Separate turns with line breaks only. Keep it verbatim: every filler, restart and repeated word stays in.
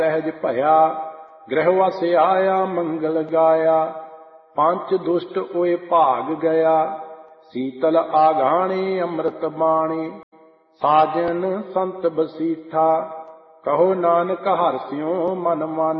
सहज भया गृह वस आया मंगल गाया। पंच दुष्ट ओए भाग गया शीतल आघाणी अमृत बाणी। साजन संत बसीठा कहो नानक हरस्यों मन मानी।